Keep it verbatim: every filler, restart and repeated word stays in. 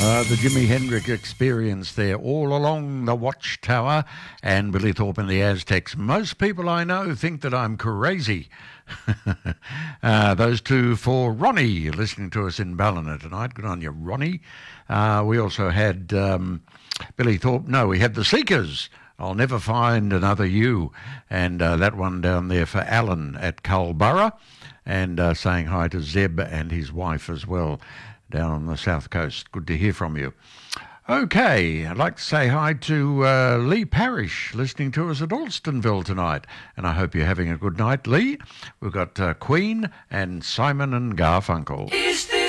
Uh, the Jimi Hendrix Experience there, all along the Watchtower, and Billy Thorpe and the Aztecs. Most people I know think that I'm crazy. uh, those two for Ronnie, listening to us in Ballina tonight. Good on you, Ronnie. Uh, we also had um, Billy Thorpe. No, we had the Seekers. I'll Never Find Another You. And uh, that one down there for Alan at Culburra. And uh, saying hi to Zeb and his wife as well, down on the south coast. Good to hear from you. Okay, I'd like to say hi to uh, Lee Parrish, listening to us at Alstonville tonight. And I hope you're having a good night, Lee. We've got uh, Queen and Simon and Garfunkel. Is the